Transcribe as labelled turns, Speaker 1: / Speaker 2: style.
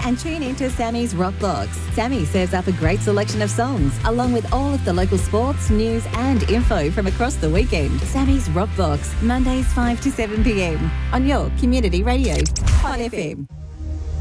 Speaker 1: and tune into Sammy's Rock Box. Sammy serves up a great selection of songs, along with all of the local sports, news and info from across the weekend. Sammy's Rock Box, Mondays 5 to 7 p.m. on your community radio, Hot FM.